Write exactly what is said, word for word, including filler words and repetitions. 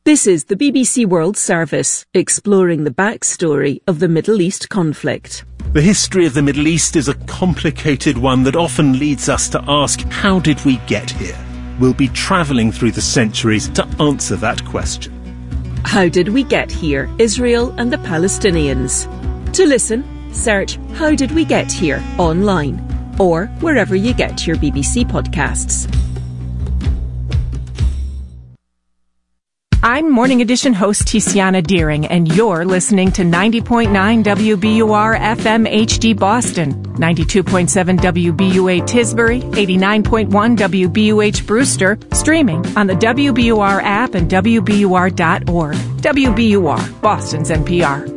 This is the B B C World Service, exploring the backstory of the Middle East conflict. The history of the Middle East is a complicated one that often leads us to ask, how did we get here? We'll be travelling through the centuries to answer that question. How did we get here? Israel and the Palestinians. To listen, search How Did We Get Here online or wherever you get your B B C podcasts. I'm Morning Edition host Tiziana Deering, and you're listening to ninety point nine W B U R F M H D Boston, ninety-two point seven W B U A Tisbury, eighty-nine point one W B U H Brewster, streaming on the W B U R app and W B U R dot org. W B U R, Boston's N P R.